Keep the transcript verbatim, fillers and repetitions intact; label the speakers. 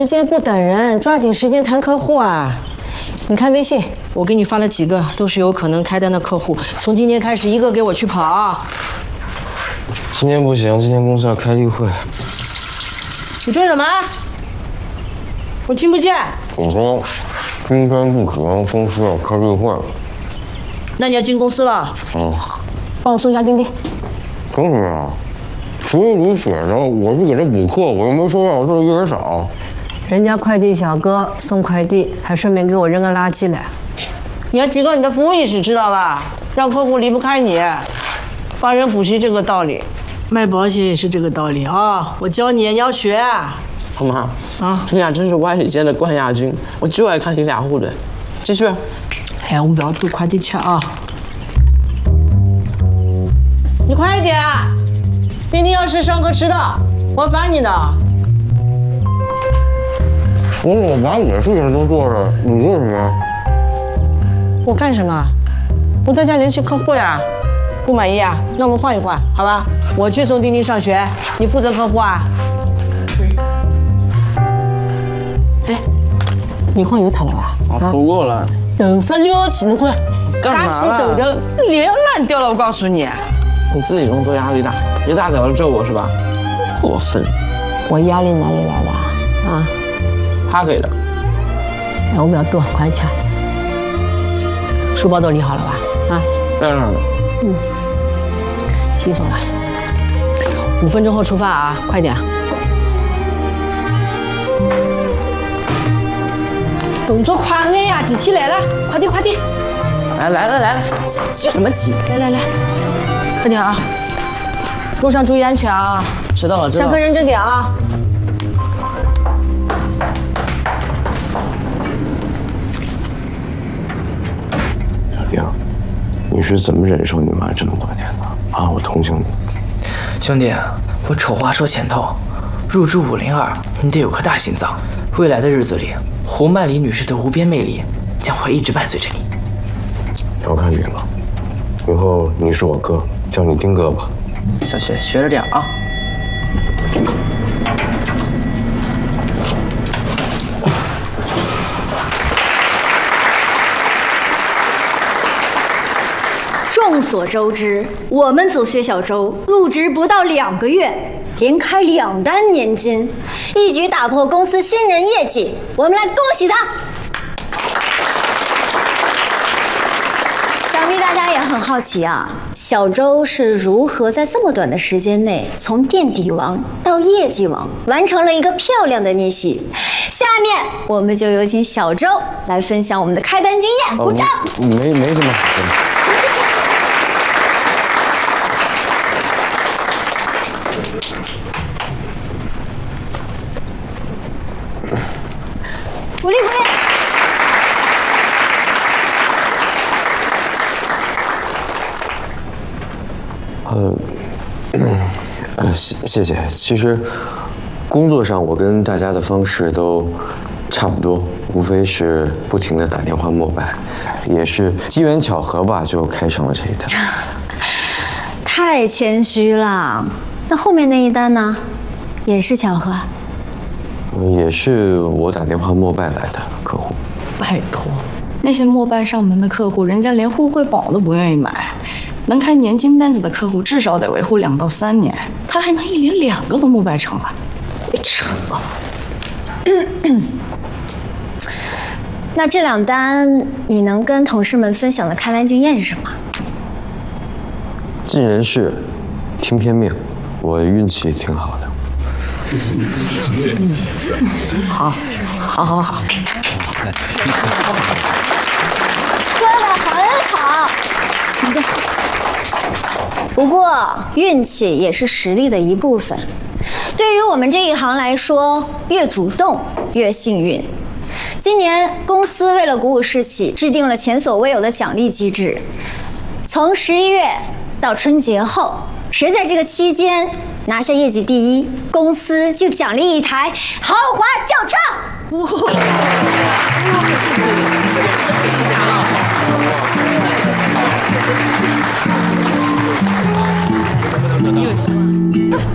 Speaker 1: 时间不等人，抓紧时间谈客户啊！你看微信，我给你发了几个，都是有可能开单的客户。从今天开始，一个给我去跑啊！
Speaker 2: 今天不行，今天公司要开例会。
Speaker 1: 你说什么？我听不见。
Speaker 2: 我说，今天不可能，公司要开例会。
Speaker 1: 那你要进公司了？
Speaker 2: 嗯。
Speaker 1: 帮我送一下钉钉。
Speaker 2: 可以啊，福利里写着我是给他补课，我又没说让我做一人少。
Speaker 1: 人家快递小哥送快递，还顺便给我扔个垃圾来。你要提高你的服务意识，知道吧？让客户离不开你。帮人补习这个道理，卖保险也是这个道理啊！我教你，你要学。
Speaker 3: 好妈，啊，你俩真是万里间的冠亚军，我就爱看你俩互怼。继续。
Speaker 1: 哎呀，我们不要多快点吃啊！你快一点，丁丁要是上课迟到，我罚你的。
Speaker 2: 我我把你的事情都做了，你做什么？
Speaker 1: 我干什么？我在家联系客户呀。不满意啊？那我们换一换，好吧？我去送丁丁上学，你负责客户啊。哎，你换油头了吧？
Speaker 3: 啊，涂过了。
Speaker 1: 头发撩起，你快
Speaker 3: 干嘛了？
Speaker 1: 抖的脸要烂掉了，我告诉你。
Speaker 3: 你自己工作压力大，一大早就咒我是吧？过分。
Speaker 1: 我压力哪里来的啊？
Speaker 3: 他给的。
Speaker 1: 哎，我不要多，快点吃。书包都理好了吧？啊，
Speaker 3: 在那儿呢。
Speaker 1: 嗯，轻松了。五分钟后出发啊，快点。动作快点呀，地铁来了，快点快点。
Speaker 3: 来来了来了，急什么急？
Speaker 1: 来来来，快点啊！路上注意安全啊！
Speaker 3: 知道了知道了。
Speaker 1: 上课认真点啊！
Speaker 2: 小丁，你是怎么忍受你妈这么多年的啊？我同情你。
Speaker 4: 兄弟，我丑话说前头，入住五零二，你得有颗大心脏。未来的日子里，胡曼里女士的无边魅力将会一直伴随着你。
Speaker 2: 调侃你了，以后你是我哥，叫你丁哥吧。
Speaker 4: 小雪，学着点啊。
Speaker 5: 众所周知，我们组薛小周入职不到两个月，连开两单年金，一举打破公司新人业绩。我们来恭喜他！想必大家也很好奇啊，小周是如何在这么短的时间内从垫底王到业绩王，完成了一个漂亮的逆袭。下面我们就有请小周来分享我们的开单经验，鼓掌！
Speaker 2: 哦、没没这么好。
Speaker 5: 鼓励鼓励！
Speaker 2: 呃，呃，谢谢谢。其实，工作上我跟大家的方式都差不多，无非是不停的打电话膜拜，也是机缘巧合吧，就开上了这一单。
Speaker 5: 太谦虚了。那后面那一单呢？也是巧合。
Speaker 2: 也是我打电话膜拜来的客户。
Speaker 6: 拜托，那些膜拜上门的客户，人家连互惠宝都不愿意买。能开年金单子的客户，至少得维护两到三年，他还能一连两个都膜拜成了，别扯了。
Speaker 5: 那这两单你能跟同事们分享的开单经验是什么？
Speaker 2: 尽人事，听天命，我运气挺好的。
Speaker 6: 好，好，好，好。
Speaker 5: 说的很好。不过运气也是实力的一部分。对于我们这一行来说，越主动越幸运。今年公司为了鼓舞士气，制定了前所未有的奖励机制。从十一月到春节后，谁在这个期间拿下业绩第一，公司就奖励一台豪华轿车。哇！
Speaker 6: 你有